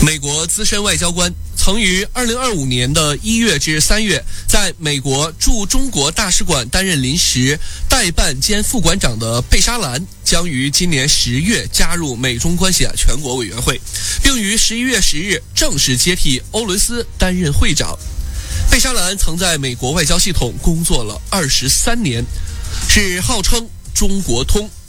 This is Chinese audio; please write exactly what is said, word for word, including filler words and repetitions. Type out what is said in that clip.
美国资深外交官，曾于二零二五年的一月至三月在美国驻中国大使馆担任临时代办兼副馆长的贝沙兰，将于今年十月加入美中关系全国委员会，并于十一月十日正式接替欧伦斯担任会长。贝沙兰曾在美国外交系统工作了二十三年，是号称中国通